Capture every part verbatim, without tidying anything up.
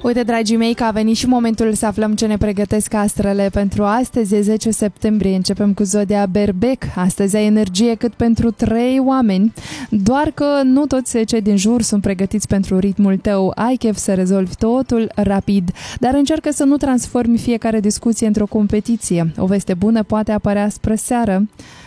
Uite, dragii mei, că a venit și momentul să aflăm ce ne pregătesc astrele pentru astăzi. E zece septembrie, începem cu zodia Berbec. Astăzi ai energie cât pentru trei oameni, doar că nu toți cei din jur sunt pregătiți pentru ritmul tău. Ai chef să rezolvi totul rapid, dar încearcă să nu transformi fiecare discuție într-o competiție. O veste bună poate apărea spre seară.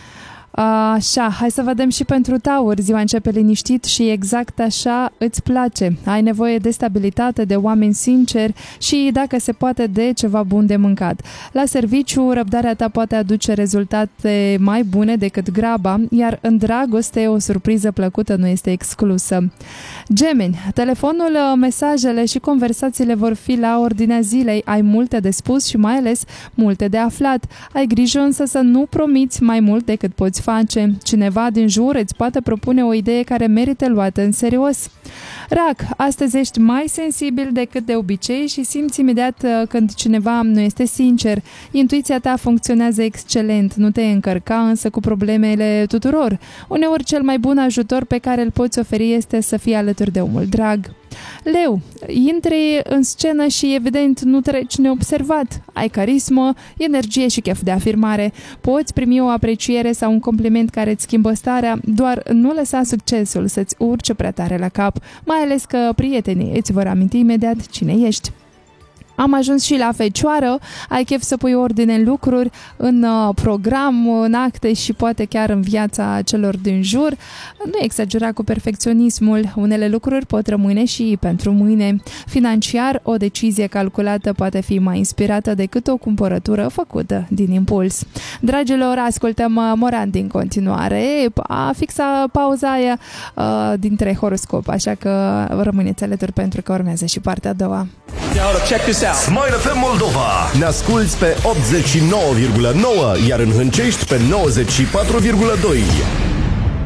Așa, hai să vedem și pentru Taur. Ziua începe liniștit și exact așa îți place. Ai nevoie de stabilitate, de oameni sinceri și, dacă se poate, de ceva bun de mâncat. La serviciu, răbdarea ta poate aduce rezultate mai bune decât graba, iar în dragoste o surpriză plăcută nu este exclusă. Gemeni, telefonul, mesajele și conversațiile vor fi la ordinea zilei. Ai multe de spus și mai ales multe de aflat. Ai grijă însă să nu promiți mai mult decât poți face. Cineva din jur îți poate propune o idee care merită luată în serios. Rac, astăzi ești mai sensibil decât de obicei și simți imediat când cineva nu este sincer. Intuiția ta funcționează excelent, nu te încărca însă cu problemele tuturor. Uneori cel mai bun ajutor pe care îl poți oferi este să fii alături de omul drag. Leu, intri în scenă și evident nu treci neobservat. Ai carismă, energie și chef de afirmare. Poți primi o apreciere sau un compliment care îți schimbă starea, doar nu lăsa succesul să-ți urce prea tare la cap, mai ales că prietenii îți vor aminti imediat cine ești. Am ajuns și la Fecioară, ai chef să pui ordine în lucruri, în uh, program, în acte și poate chiar în viața celor din jur. Nu exagera cu perfecționismul, unele lucruri pot rămâne și pentru mâine. Financiar, o decizie calculată poate fi mai inspirată decât o cumpărătură făcută din impuls. Dragilor, ascultăm uh, Moran din continuare, a fixa pauza aia uh, dintre horoscop, așa că rămâneți alături pentru că urmează și partea a doua. Check this out. Smile F M Moldova. Ne asculți pe optzeci și nouă virgulă nouă, iar în Hâncești pe nouăzeci și patru virgulă doi.